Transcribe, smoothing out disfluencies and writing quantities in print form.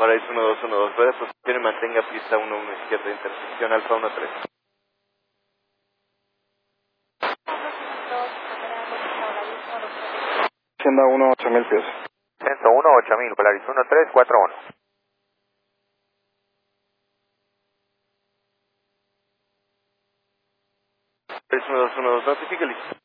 Paraíso 1212, rueda posición y mantenga pista 11 izquierda, intersección Alfa 13. Hacienda 1, 8000 pies. Censo 1, 8000, Polaris 1341. Paraíso 1212, notifique listo.